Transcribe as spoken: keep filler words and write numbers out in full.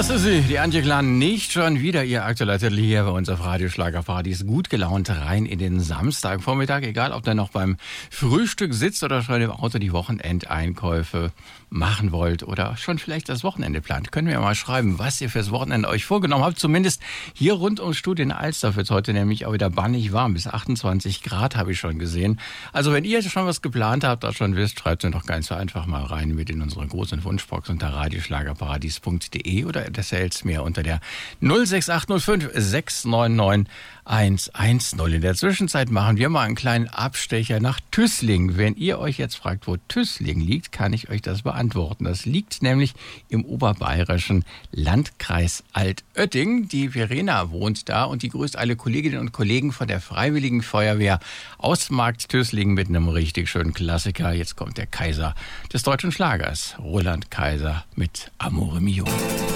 Das ist sie, die Antje Klan, nicht schon wieder ihr aktueller Titel hier bei uns auf Radio Schlagerparadies. Gut gelaunt rein in den Samstagvormittag, egal ob ihr noch beim Frühstück sitzt oder schon im Auto die Wochenendeinkäufe machen wollt oder schon vielleicht das Wochenende plant. Können wir mal schreiben, was ihr fürs Wochenende euch vorgenommen habt. Zumindest hier rund ums Studio in Alsdorf wird es heute nämlich auch wieder bannig warm. Bis achtundzwanzig Grad habe ich schon gesehen. Also wenn ihr schon was geplant habt, das schon wisst, schreibt es doch ganz so einfach mal rein mit in unsere großen Wunschbox unter radioschlagerparadies punkt de oder das hält's mir unter der null sechs acht null fünf sechs neun neun eins eins null. In der Zwischenzeit machen wir mal einen kleinen Abstecher nach Tüßling. Wenn ihr euch jetzt fragt, wo Tüßling liegt, kann ich euch das beantworten. Das liegt nämlich im oberbayerischen Landkreis Altötting. Die Verena wohnt da und die grüßt alle Kolleginnen und Kollegen von der Freiwilligen Feuerwehr aus Markt Tüßling mit einem richtig schönen Klassiker. Jetzt kommt der Kaiser des deutschen Schlagers, Roland Kaiser mit Amore Mio.